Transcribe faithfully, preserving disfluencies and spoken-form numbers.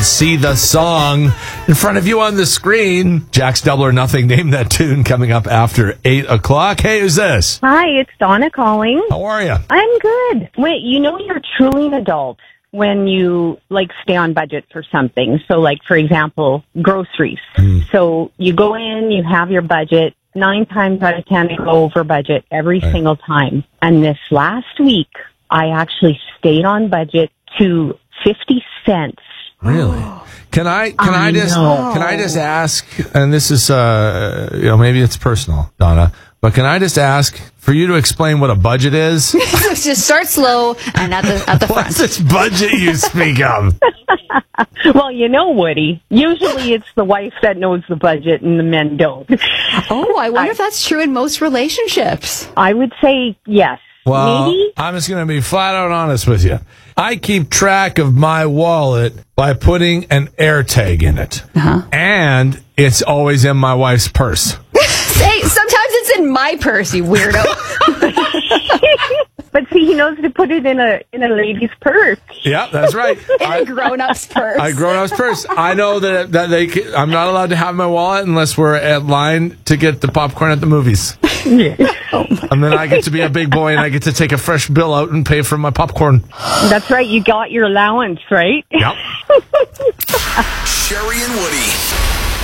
see the song in front of you on the screen. Jack's Double or Nothing, Name That Tune, coming up after eight o'clock. Hey, who's this? Hi, it's Donna calling. How are you? I'm good. Wait, you know you're truly an adult when you, like, stay on budget for something. So, like, for example, groceries. Mm. So you go in, you have your budget. Nine times out of ten, I go over budget every right. single time. And this last week, I actually stayed on budget to fifty cents. Really? Can I can I, I just know. can I just ask? And this is uh you know maybe it's personal, Donna, but can I just ask for you to explain what a budget is? Just start slow and at the at the front. What's this budget you speak of? Well, you know, Woody, usually it's the wife that knows the budget and the men don't. Oh, I wonder I, if that's true in most relationships. I would say yes. Well, maybe? I'm just going to be flat out honest with you. I keep track of my wallet by putting an air tag in it. Uh-huh. And it's always in my wife's purse. Hey, sometimes it's in my purse, you weirdo. But see, he knows to put it in a in a lady's purse. Yeah, that's right. In I, a grown-up's purse. A grown-up's purse. I know that that they. I'm not allowed to have my wallet unless we're at line to get the popcorn at the movies. Yeah. And then I get to be a big boy and I get to take a fresh bill out and pay for my popcorn. That's right. You got your allowance, right? Yep. Sherry and Woody.